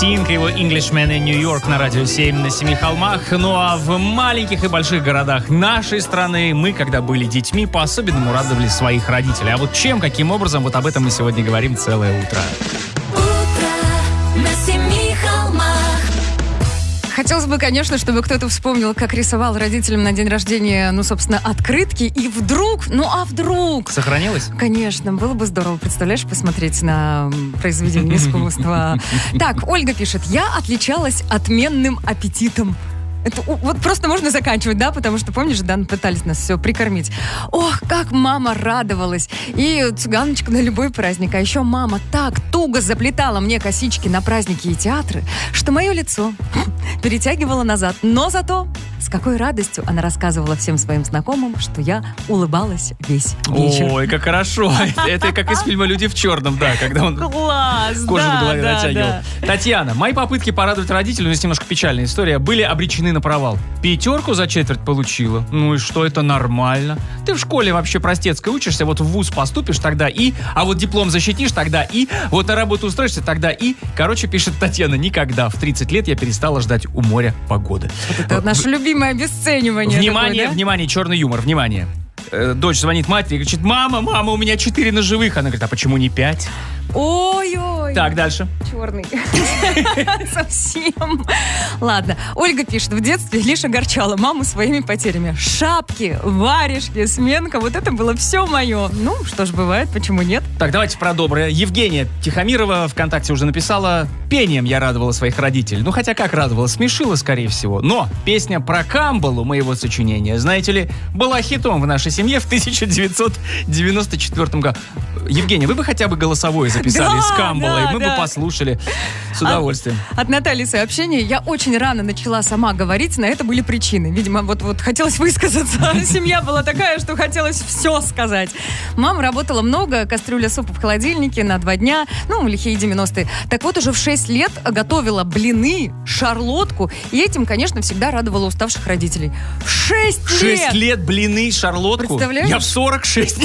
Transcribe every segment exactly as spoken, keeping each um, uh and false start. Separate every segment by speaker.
Speaker 1: Стинг и его Englishman in New York на радио семь на семи холмах. Ну а в маленьких и больших городах нашей страны мы, когда были детьми, по-особенному радовали своих родителей. А вот чем, каким образом, вот об этом мы сегодня говорим целое утро.
Speaker 2: Хотелось бы, конечно, чтобы кто-то вспомнил, как рисовал родителям на день рождения, ну, собственно, открытки, и вдруг, ну, а вдруг...
Speaker 1: Сохранилось?
Speaker 2: Конечно, было бы здорово, представляешь, посмотреть на произведение искусства. Так, Ольга пишет, я отличалась отменным аппетитом. Это вот просто можно заканчивать, да, потому что, помнишь, да, пытались нас все прикормить. Ох, как мама радовалась. И цыганочка на любой праздник. А еще мама так туго заплетала мне косички на праздники и театры, что мое лицо перетягивало назад. Но зато с какой радостью она рассказывала всем своим знакомым, что я улыбалась весь вечер.
Speaker 1: Ой, как хорошо. Это как из фильма «Люди в черном», да, когда он
Speaker 2: Класс,
Speaker 1: кожу
Speaker 2: да,
Speaker 1: на голове
Speaker 2: да,
Speaker 1: натягивал.
Speaker 2: да.
Speaker 1: Татьяна, мои попытки порадовать родителей, ну, здесь немножко печальная история, были обречены на провал. Пятерку за четверть получила. Ну и что, это нормально. Ты в школе вообще простецкой учишься, вот в вуз поступишь, тогда и, а вот диплом защитишь, тогда и, вот на работу устроишься, тогда и. Короче, пишет Татьяна, никогда в тридцать лет я перестала ждать у моря погоды.
Speaker 2: Вот это наше любимое обесценивание.
Speaker 1: Внимание,
Speaker 2: такое, да?
Speaker 1: внимание, черный юмор, внимание. Э, Дочь звонит матери и говорит, мама, мама, у меня четыре ножевых. Она говорит, а почему не пять?
Speaker 2: Ой-ой.
Speaker 1: Так, дальше.
Speaker 2: Черный. Совсем. Ладно. Ольга пишет, в детстве лишь огорчала маму своими потерями. Шапки, варежки, сменка. Вот это было все мое. Ну, что ж, бывает, почему нет?
Speaker 1: Так, давайте про доброе. Евгения Тихомирова ВКонтакте уже написала, пением я радовала своих родителей. Ну, хотя как радовала, смешила, скорее всего. Но песня про Камбалу моего сочинения, знаете ли, была хитом в нашей семье в тысяча девятьсот девяносто четвёртом году. Евгения, вы бы хотя бы голосовое записали
Speaker 2: Да,
Speaker 1: с Камбалой,
Speaker 2: да,
Speaker 1: мы
Speaker 2: да.
Speaker 1: бы послушали с удовольствием.
Speaker 2: От, от Натальи сообщение. Я очень рано начала сама говорить, на это были причины. Видимо, вот, вот хотелось высказаться. Семья была такая, что хотелось все сказать. Мама работала много, кастрюля супа в холодильнике на два дня, ну, лихие девяностые. Так вот, уже в шесть лет готовила блины, шарлотку, и этим, конечно, всегда радовала уставших родителей. В шесть лет!
Speaker 1: Шесть лет блины, шарлотку.
Speaker 2: Представляешь?
Speaker 1: Я в сорок шесть.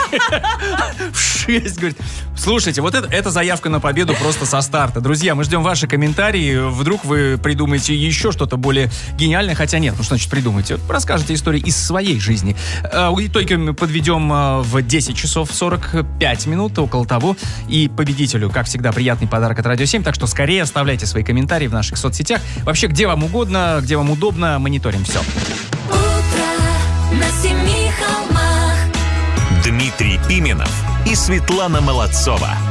Speaker 1: В шесть, говорит. Слушайте, вот это, это заявка на победу просто со старта. Друзья, мы ждем ваши комментарии. Вдруг вы придумаете еще что-то более гениальное. Хотя нет, ну что значит придумайте? Расскажите истории из своей жизни. Итоги мы подведем в десять часов сорок пять минут, около того. И победителю, как всегда, приятный подарок от Радио семь. Так что скорее оставляйте свои комментарии в наших соцсетях. Вообще, где вам угодно, где вам удобно, мониторим все.
Speaker 3: Утро на семи холмах.
Speaker 4: Дмитрий Пименов и Светлана Молодцова.